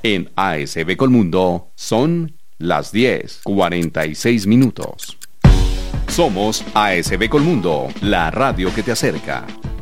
En ASB Colmundo son las 10:46. Somos ASB Colmundo, la radio que te acerca.